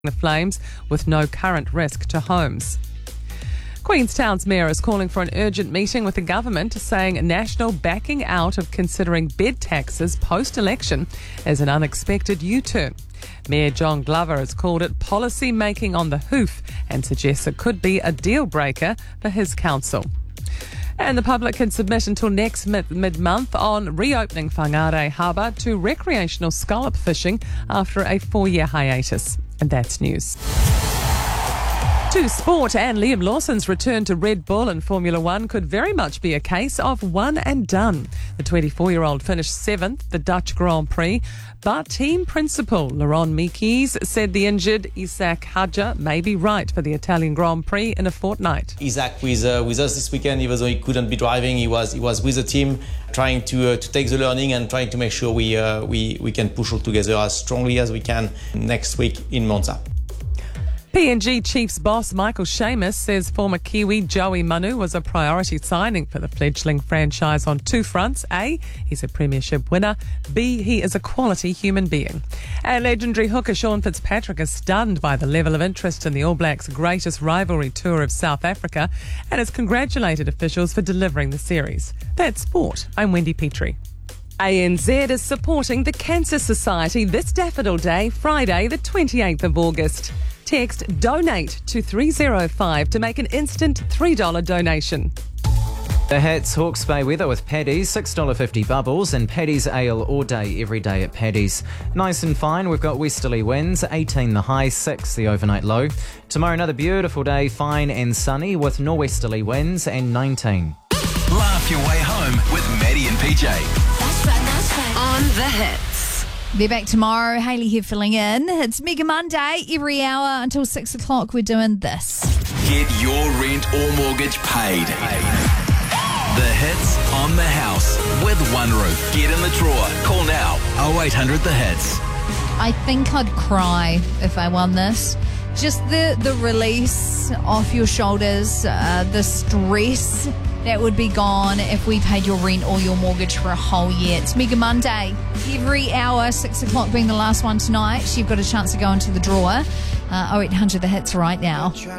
the flames with no current risk to homes. Queenstown's mayor is calling for an urgent meeting with the government, saying national backing out of considering bed taxes post-election is an unexpected U-turn. Mayor John Glover has called it policy making on the hoof and suggests it could be a deal breaker for his council. And the public can submit until next mid-month on reopening Whangarei Harbour to recreational scallop fishing after a 4-year hiatus. And that's news. To sport, and Liam Lawson's return to Red Bull in Formula One could very much be a case of one and done. The 24-year-old finished 7th the Dutch Grand Prix, but team principal Laurent Mekies said the injured Isaac Hadja may be right for the Italian Grand Prix in a fortnight. Isaac with us this weekend, even though he couldn't be driving, he was with the team, trying to take the learning and trying to make sure we can push all together as strongly as we can next week in Monza. PNG Chiefs boss Michael Sheamus says former Kiwi Joey Manu was a priority signing for the fledgling franchise on two fronts. A, he's a premiership winner. B, he is a quality human being. And legendary hooker Sean Fitzpatrick is stunned by the level of interest in the All Blacks' greatest rivalry tour of South Africa and has congratulated officials for delivering the series. That's sport. I'm Wendy Petrie. ANZ is supporting the Cancer Society this Daffodil Day, Friday the 28th of August. Text DONATE to 305 to make an instant $3 donation. The Hits Hawke's Bay weather with Paddy's, $6.50 bubbles, and Paddy's Ale all day, every day at Paddy's. Nice and fine, we've got westerly winds, 18 the high, 6 the overnight low. Tomorrow another beautiful day, fine and sunny with norwesterly winds and 19. Laugh your way home with Maddie and PJ. That's right. On The Hits. They're back tomorrow. Hayley here filling in. It's Mega Monday. Every hour until 6 o'clock we're doing this. Get your rent or mortgage paid. The Hits on the house with One Roof. Get in the drawer. Call now. 0800 The Hits. I think I'd cry if I won this. Just the release off your shoulders, the stress that would be gone if we paid your rent or your mortgage for a whole year. It's Mega Monday. Every hour, 6 o'clock being the last one tonight, you've got a chance to go into the drawer. 0800 The Hits right now.